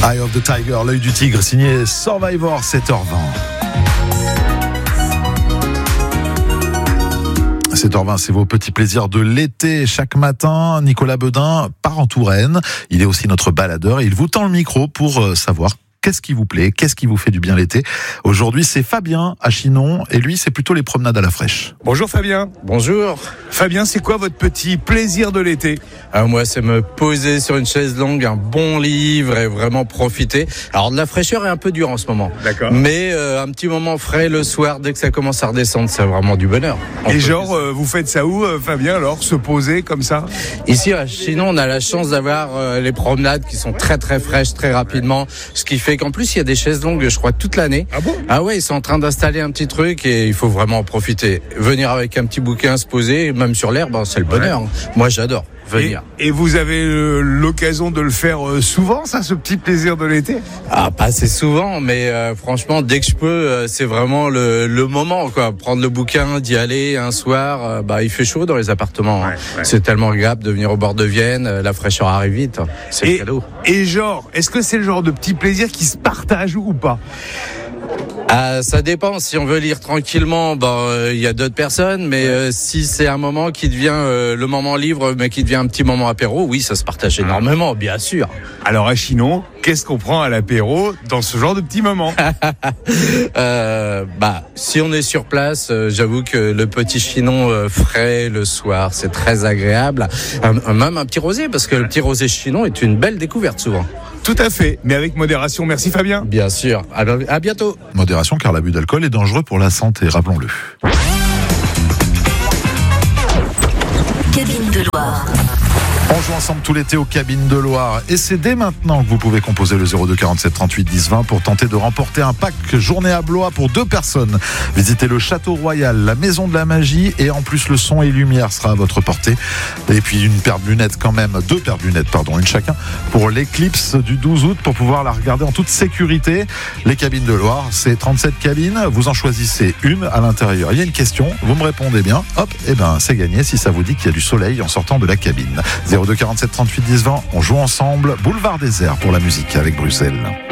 Eye of the Tiger, l'œil du tigre, signé Survivor, 7h20. 7h20, c'est vos petits plaisirs de l'été. Chaque matin, Nicolas Beudin part en Touraine. Il est aussi notre baladeur et il vous tend le micro pour savoir qu'est-ce qui vous plaît, qu'est-ce qui vous fait du bien l'été. Aujourd'hui, c'est Fabien à Chinon et lui, c'est plutôt les promenades à la fraîche. Bonjour Fabien. Bonjour. Fabien, c'est quoi votre petit plaisir de l'été ? Moi, c'est me poser sur une chaise longue, un bon livre et vraiment profiter. Alors, de la fraîcheur est un peu dure en ce moment. D'accord. Mais un petit moment frais le soir, dès que ça commence à redescendre, c'est vraiment du bonheur. Et genre, vous faites ça où, Fabien, alors, se poser comme ça ? Ici, à Chinon, on a la chance d'avoir les promenades qui sont très très fraîches, très rapidement. Ce qui fait qu'en plus, il y a des chaises longues, je crois, toute l'année. Ah bon ? Ah ouais, ils sont en train d'installer un petit truc et il faut vraiment en profiter. Venir avec un petit bouquin, se poser, même sur l'herbe, c'est le bonheur. Ouais. Moi, j'adore venir. Et vous avez l'occasion de le faire souvent, ça, ce petit plaisir de l'été ? Ah, pas assez souvent, mais franchement, dès que je peux, c'est vraiment le moment, quoi. Prendre le bouquin, d'y aller un soir. Il fait chaud dans les appartements. Ouais. C'est tellement agréable de venir au bord de Vienne. La fraîcheur arrive vite. C'est le cadeau. Et genre, est-ce que c'est le genre de petit plaisir qui se partage ou pas ? Ça dépend. Si on veut lire tranquillement, il y a d'autres personnes. Mais si c'est un moment qui devient le moment livre, mais qui devient un petit moment apéro, oui, ça se partage énormément, bien sûr. Alors à Chinon, qu'est-ce qu'on prend à l'apéro dans ce genre de petits moments ? Si on est sur place, j'avoue que le petit Chinon frais le soir, c'est très agréable. Même un petit rosé, parce que le petit rosé Chinon est une belle découverte souvent. Tout à fait, mais avec modération. Merci Fabien. Bien sûr. À bientôt. Modération, car l'abus d'alcool est dangereux pour la santé, rappelons-le. Cabine de Loire. On joue ensemble tout l'été aux Cabines de Loire et c'est dès maintenant que vous pouvez composer le 02 47 38 10 20 pour tenter de remporter un pack journée à Blois pour 2 personnes. Visitez le Château Royal, la Maison de la Magie et en plus le son et lumière sera à votre portée. Et puis une paire de lunettes quand même, 2 paires de lunettes, une chacun, pour l'éclipse du 12 août pour pouvoir la regarder en toute sécurité. Les Cabines de Loire, c'est 37 cabines, vous en choisissez une à l'intérieur. Il y a une question, vous me répondez bien, hop, c'est gagné si ça vous dit qu'il y a du soleil en sortant de la cabine. 02 47 38 10 20, on joue ensemble. Boulevard Désert pour la musique avec Bruxelles.